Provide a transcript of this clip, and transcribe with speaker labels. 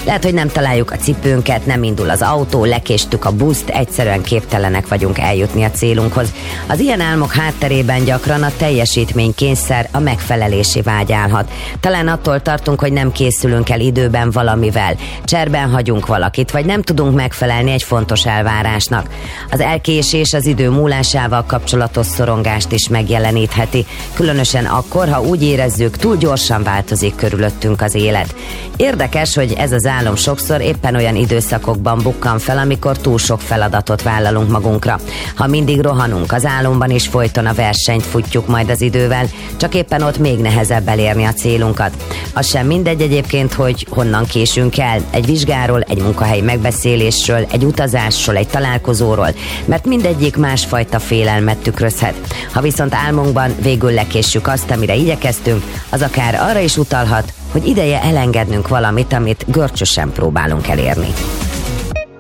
Speaker 1: Lehet, hogy nem találjuk a cipőnket, nem indul az autó, lekéstük a buszt, egyszerűen képtelenek vagyunk eljutni a célunkhoz. Az ilyen álmok hátterében gyakran a teljesítménykényszer, a megfelelési vágy állhat. Talán attól tartunk, hogy nem készülünk el időben valamivel, cserben hagyunk valakit, vagy nem tudunk megfelelni egy fontos elvárásnak. Az elkésés az idő múlásával kapcsolatos szorongást is megjelenítheti, különösen akkor, ha úgy érezzük, túl gyorsan változik körülöttünk az élet. Érdekes, hogy ez az álom sokszor éppen olyan időszakokban bukkan fel, amikor túl sok feladatot vállalunk magunkra. Ha mindig rohanunk az álomban, és folyton a versenyt futjuk majd az idővel, csak éppen ott még nehezebb elérni a célunkat. Az sem mindegy egyébként, hogy honnan késünk el, egy vizsgáról, egy munkahelyi megbeszélésről, egy utazásról, egy találkozóról, mert mindegyik másfajta félelmet tükrözhet. Ha viszont álmunkban végül lekéssük azt, amire igyekeztünk, az akár arra is utalhat, hogy ideje elengednünk valamit, amit görcsösen próbálunk elérni.